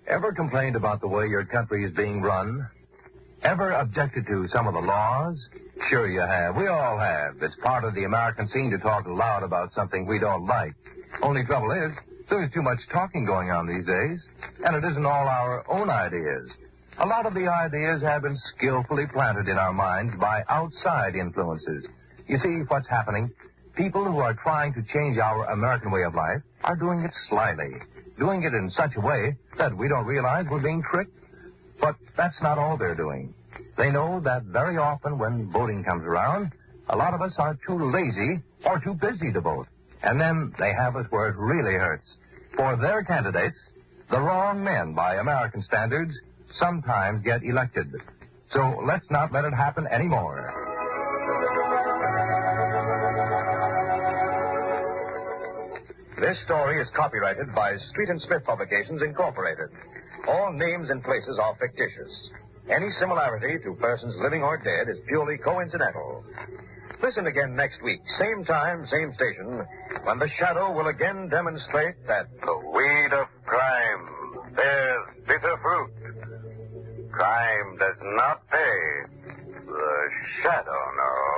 Ever complained about the way your country is being run? Ever objected to some of the laws? Sure you have. We all have. It's part of the American scene to talk loud about something we don't like. Only trouble is, there's too much talking going on these days, and it isn't all our own ideas. A lot of the ideas have been skillfully planted in our minds by outside influences. You see, what's happening? People who are trying to change our American way of life are doing it slyly, doing it in such a way that we don't realize we're being tricked. But that's not all they're doing. They know that very often when voting comes around, a lot of us are too lazy or too busy to vote. And then they have us where it really hurts. For their candidates, the wrong men by American standards, sometimes get elected. So let's not let it happen anymore. This story is copyrighted by Street and Smith Publications, Incorporated. All names and places are fictitious. Any similarity to persons living or dead is purely coincidental. Listen again next week, same time, same station, when the Shadow will again demonstrate that the weed of crime bears bitter fruit. Crime does not pay. The Shadow knows.